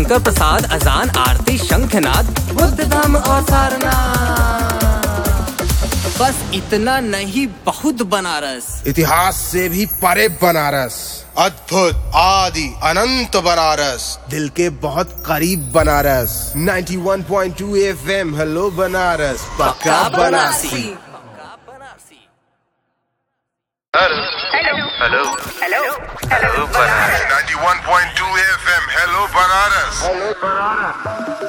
शंकर प्रसाद, अजान, आरती, शंखनाद, बुद्ध धाम और सारनाथ। बस इतना नहीं, बहुत बनारस। इतिहास से भी परे बनारस, अद्भुत, आदि, अनंत बनारस, दिल के बहुत करीब बनारस। 91.2 FM, हेलो बनारस, पक्का Banarasi. Hello Banaras. 91.2 FM, hello Banaras.